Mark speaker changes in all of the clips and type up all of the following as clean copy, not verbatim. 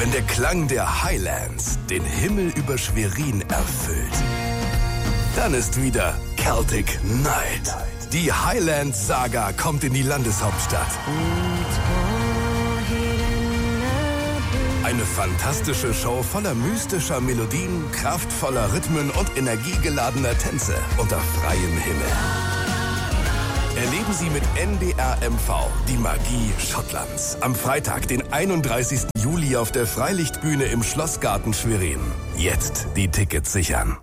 Speaker 1: Wenn der Klang der Highlands den Himmel über Schwerin erfüllt, dann ist wieder Celtic Night. Die Highlands-Saga kommt in die Landeshauptstadt. Eine fantastische Show voller mystischer Melodien, kraftvoller Rhythmen und energiegeladener Tänze unter freiem Himmel. Erleben Sie mit NDR MV die Magie Schottlands. Am Freitag, den 31. Juli auf der Freilichtbühne im Schlossgarten Schwerin. Jetzt die Tickets sichern.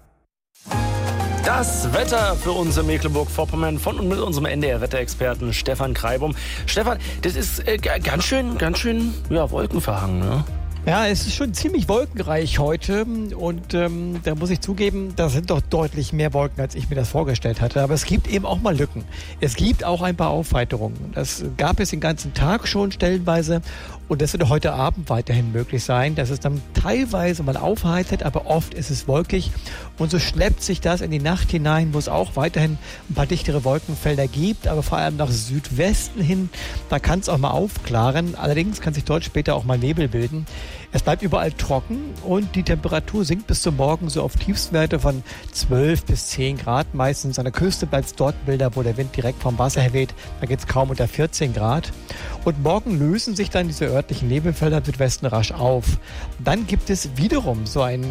Speaker 2: Das Wetter für uns in Mecklenburg-Vorpommern von und mit unserem NDR-Wetterexperten Stefan Kreibum. Stefan, das ist ganz schön wolkenverhangen, ne?
Speaker 3: Ja, es ist schon ziemlich wolkenreich heute und da muss ich zugeben, da sind doch deutlich mehr Wolken, als ich mir das vorgestellt hatte. Aber es gibt eben auch mal Lücken. Es gibt auch ein paar Aufheiterungen. Das gab es den ganzen Tag schon stellenweise und das wird heute Abend weiterhin möglich sein, dass es dann teilweise mal aufheitert, aber oft ist es wolkig und so schleppt sich das in die Nacht hinein, wo es auch weiterhin ein paar dichtere Wolkenfelder gibt, aber vor allem nach Südwesten hin, da kann es auch mal aufklaren. Allerdings kann sich dort später auch mal Nebel bilden. Es bleibt überall trocken und die Temperatur sinkt bis zum Morgen so auf Tiefstwerte von 12 bis 10 Grad. Meistens an der Küste bleibt es dort milder, wo der Wind direkt vom Wasser her weht. Da geht es kaum unter 14 Grad. Und morgen lösen sich dann diese örtlichen Nebelfelder im Südwesten rasch auf. Dann gibt es wiederum so ein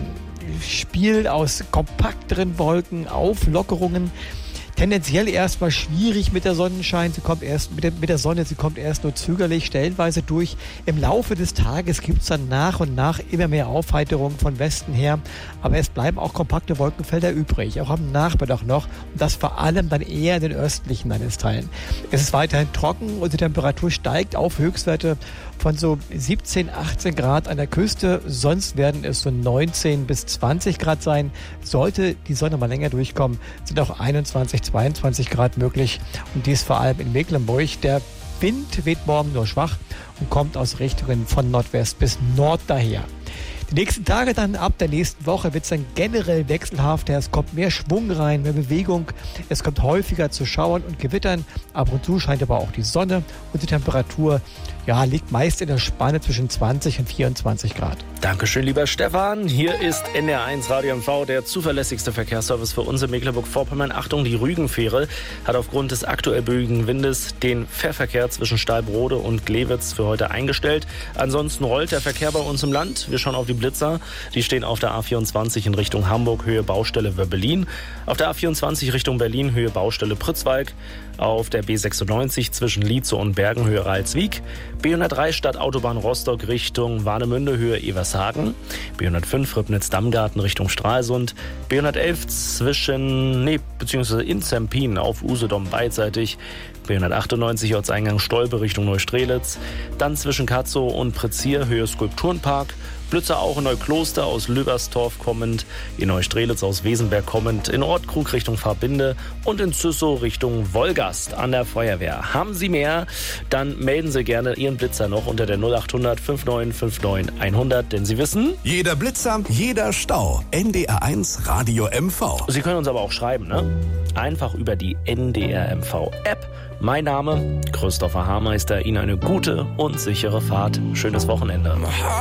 Speaker 3: Spiel aus kompakteren Wolken, Auflockerungen. Tendenziell erstmal schwierig mit der Sonnenschein. Sie kommt erst mit der Sonne, sie kommt erst nur zögerlich, stellenweise durch. Im Laufe des Tages gibt es dann nach und nach immer mehr Aufheiterungen von Westen her. Aber es bleiben auch kompakte Wolkenfelder übrig, auch am Nachmittag noch. Und das vor allem dann eher in den östlichen Landesteilen. Es ist weiterhin trocken und die Temperatur steigt auf Höchstwerte von so 17, 18 Grad an der Küste. Sonst werden es so 19 bis 20 Grad sein. Sollte die Sonne mal länger durchkommen, sind auch 21, 22 Grad möglich. Und dies vor allem in Mecklenburg. Der Wind weht morgen nur schwach und kommt aus Richtungen von Nordwest bis Nord daher. Die nächsten Tage dann, ab der nächsten Woche, wird es dann generell wechselhafter. Es kommt mehr Schwung rein, mehr Bewegung. Es kommt häufiger zu Schauern und Gewittern. Ab und zu scheint aber auch die Sonne. Und die Temperatur liegt meist in der Spanne zwischen 20 und 24 Grad.
Speaker 2: Dankeschön, lieber Stefan. Hier ist NDR1 Radio MV, der zuverlässigste Verkehrsservice für uns in Mecklenburg-Vorpommern. Achtung, die Rügenfähre hat aufgrund des aktuell böigen Windes den Fährverkehr zwischen Stallbrode und Glewitz für heute eingestellt. Ansonsten rollt der Verkehr bei uns im Land. Wir schauen auf die Blitzer. Die stehen auf der A24 in Richtung Hamburg, Höhe Baustelle Wöbbelin. Auf der A24 Richtung Berlin, Höhe Baustelle Pritzwalk. Auf der B96 zwischen Lietze und Bergen, Höhe Ralswiek. B103 Stadtautobahn Rostock Richtung Warnemünde, Höhe Evershagen. B105 Ribnitz-Dammgarten Richtung Stralsund. B111 beziehungsweise in Zempin auf Usedom beidseitig. B198 Ortseingang Stolpe Richtung Neustrelitz. Dann zwischen Katzow und Prezier, Höhe Skulpturenpark. Blitzer auch in Neukloster aus Löberstorf kommend, in Neustrelitz aus Wesenberg kommend, in Ortkrug Richtung Farbinde und in Züssow Richtung Wolgast an der Feuerwehr. Haben Sie mehr? Dann melden Sie gerne Ihren Blitzer noch unter der 0800 5959 100, denn Sie wissen...
Speaker 1: Jeder Blitzer, jeder Stau. NDR1 Radio MV.
Speaker 2: Sie können uns aber auch schreiben, ne? Einfach über die NDR MV App. Mein Name, Christopher Haarmeister. Ihnen eine gute und sichere Fahrt. Schönes Wochenende.